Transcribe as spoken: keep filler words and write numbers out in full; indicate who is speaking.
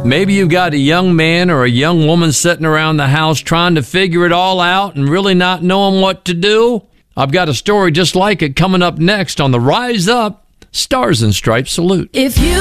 Speaker 1: Maybe you've got a young man or a young woman sitting around the house trying to figure it all out and really not knowing what to do. I've got a story just like it coming up next on the Rise Up Stars and Stripes Salute.
Speaker 2: If you